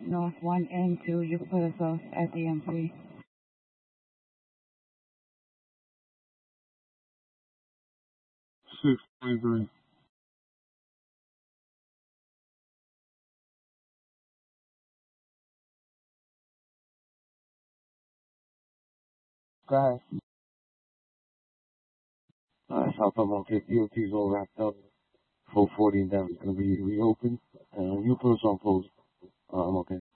North 1 and 2. You put us off at the MP. 623. Go ahead. South Belmont DOT's all wrapped up. 440 and down is going to be reopened. And you put us on pause. I'm okay.